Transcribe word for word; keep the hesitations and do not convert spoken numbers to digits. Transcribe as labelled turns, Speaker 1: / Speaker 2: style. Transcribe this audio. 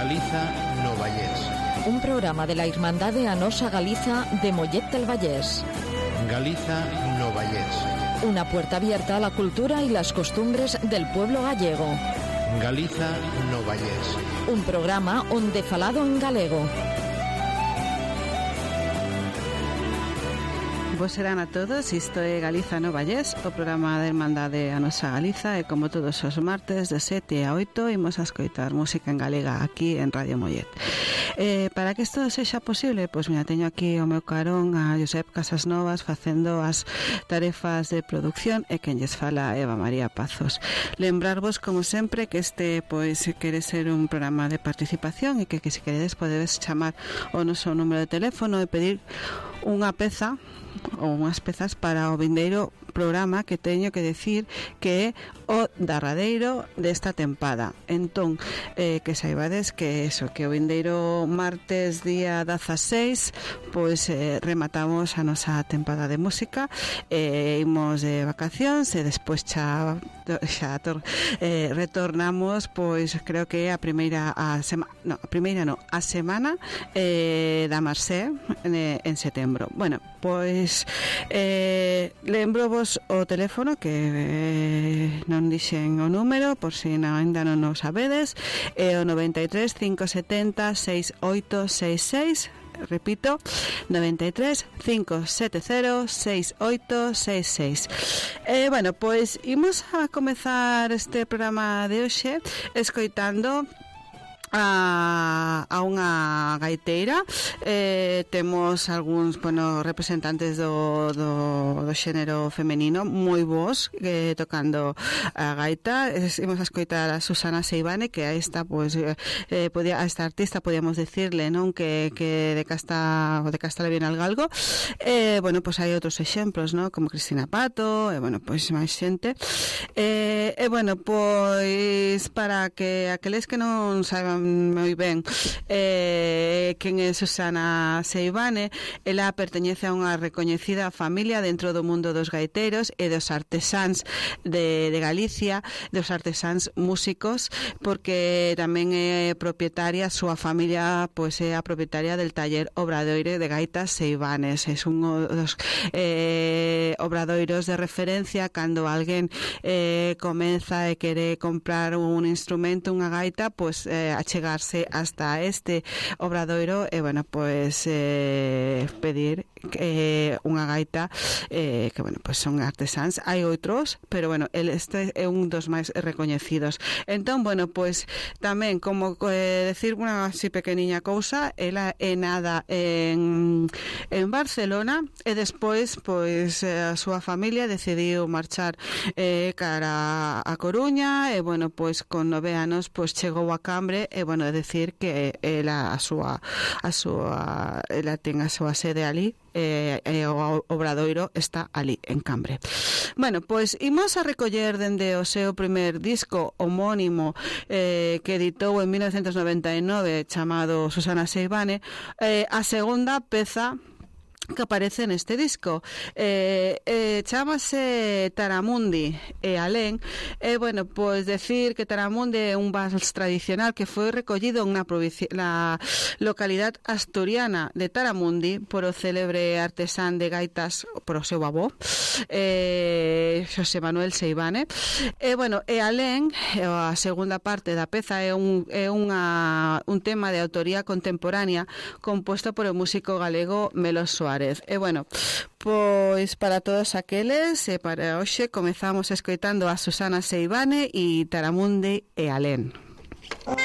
Speaker 1: Galiza no Vallés.
Speaker 2: Un programa de la Irmandade Anosa Galiza de Mollet del Vallés.
Speaker 1: Galiza no Vallés.
Speaker 2: Una puerta abierta a la cultura y las costumbres del pueblo gallego.
Speaker 1: Galiza no Vallés.
Speaker 2: Un programa onde falado en galego.
Speaker 3: Boas serán a todos, isto é Galiza no Vallés, o programa da Irmandade Anosa Galiza, e como todos os martes de sete a oito imos a escoitar música en galega aquí en Radio Mollet. Eh, para que isto sexa posible, pois mira, teño aquí o meu carón a Josep Casasnovas facendo as tarefas de producción e quen lles fala Eva María Pazos. Lembrarvos, como sempre, que este pois quere ser un programa de participación e que, que se queredes podedes chamar o noso número de teléfono e pedir unha peza ou unhas pezas para o vindeiro programa que teño que decir que é o derradeiro desta tempada. Entón, eh, que saibades que eso, que o vindeiro martes día dezaseis pois eh, rematamos a nosa tempada de música, e eh, imos de vacacións e despois xa, xa tor, eh, retornamos, pois creo que é a primeira a sema, no, a primeira no, a semana eh, da Marsé en, en setembro. Bueno, pois eh, lembrovos o teléfono que eh, non dixen o número por se si ainda non o sabedes, é o noventa e tres, cinco setenta, sesenta e oito sesenta e seis. Repito, noventa e tres, cinco setenta, sesenta e oito sesenta e seis. Eh, bueno, pois imos a comezar este programa de hoxe escoitando a, a unha gaiteira. Eh, temos algúns, bueno, representantes do, do, do xénero femenino moi bons eh, tocando a gaita. Es, imos a escoitar a Susana Seivane, que a esta, pues, eh, podía, a esta artista podíamos decirle, non, que, que de casta de casta le viene al galgo. Eh, bueno, pues hai outros exemplos, non, como Cristina Pato, e bueno, pois máis xente. Eh, e bueno, pois para que aqueles que non saiban moi ben eh, quen é Susana Seivane, ela perteñece a unha recoñecida familia dentro do mundo dos gaiteros e dos artesáns de, de Galicia, dos artesáns músicos, porque tamén é propietaria, a súa familia pois é a propietaria del taller Obradoiro de Gaitas Seivanes. É un dos eh, obradoiros de referencia cando alguén eh, comeza e quere comprar un instrumento, unha gaita, pois eh, achegarse hasta este obradoiro e, bueno, pues eh, pedir eh, unha gaita eh, que, bueno, pues son artesáns. Hai outros, pero, bueno, el, este é un dos máis recoñecidos. Entón, bueno, pues tamén, como eh, decir unha así pequeniña cousa, ela é nada en, en Barcelona e despois, pois, a súa familia decidiu marchar eh, cara a Coruña e, bueno, pois con nove anos, pois chegou a Cambre e, bueno, decir que ela a súa a súa ela ten a súa sede ali e, e o obradoiro está ali en Cambre. Bueno, pois imos a recoller dende o seu primer disco homónimo eh, que editou en mil novecientos noventa e nove chamado Susana Seivane, eh, a segunda peza que aparece neste disco. Eh, eh, chamase Taramundi e Alén. E, eh, bueno, pois decir que Taramundi é un vals tradicional que foi recollido en na, na localidade asturiana de Taramundi por o célebre artesán de gaitas, por o seu avó, eh, Xosé Manuel Seivane. E, eh, bueno, e Alén, a segunda parte da peza, é un, é unha, un tema de autoría contemporánea composto por o músico galego Melo Suárez. E, bueno, pois para todos aqueles e para hoxe comezamos escoitando a Susana Seivane e Taramundi e Alén.